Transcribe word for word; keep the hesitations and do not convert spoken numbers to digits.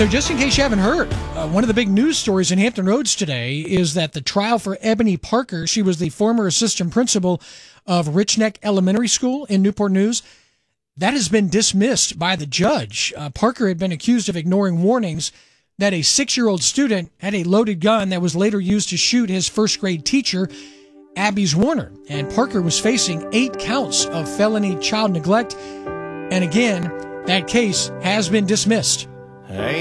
So just in case you haven't heard, uh, one of the big news stories in Hampton Roads today is that the trial for Ebony Parker, she was the former assistant principal of Rich Neck Elementary School in Newport News, that has been dismissed by the judge. Uh, Parker had been accused of ignoring warnings that a six-year-old student had a loaded gun that was later used to shoot his first-grade teacher, Abby's Warner. And Parker was facing eight counts of felony child neglect. And again, that case has been dismissed. Hey.